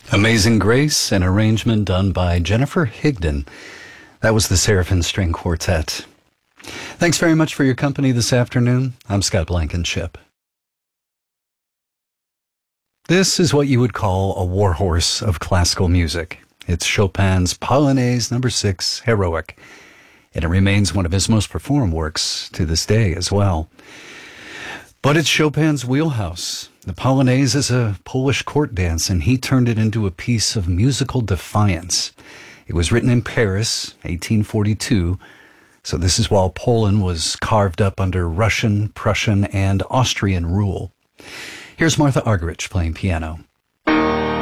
Amazing Grace, an arrangement done by Jennifer Higdon. That was the Seraphim String Quartet. Thanks very much for your company this afternoon. I'm Scott Blankenship. This is what you would call a warhorse of classical music. It's Chopin's Polonaise No. 6, Heroic, and it remains one of his most performed works to this day as well. But it's Chopin's wheelhouse. The Polonaise is a Polish court dance, and he turned it into a piece of musical defiance. It was written in Paris, 1842, so this is while Poland was carved up under Russian, Prussian, and Austrian rule. Here's Martha Argerich playing piano.